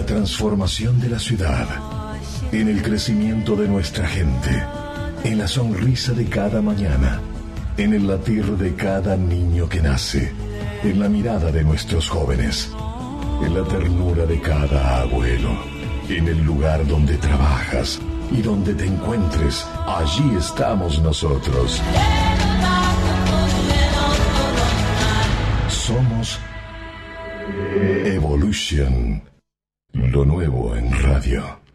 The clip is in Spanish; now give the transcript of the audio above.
transformación de la ciudad, en el crecimiento de nuestra gente, en la sonrisa de cada mañana, en el latir de cada niño que nace, en la mirada de nuestros jóvenes, en la ternura de cada abuelo, en el lugar donde trabajas y donde te encuentres, allí estamos nosotros. Somos Evolution, lo nuevo en radio.